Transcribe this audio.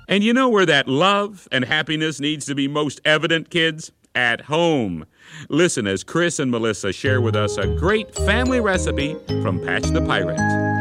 And you know where that love and happiness needs to be most evident, kids? At home. Listen as Chris and Melissa share with us a great family recipe from Patch the Pirate.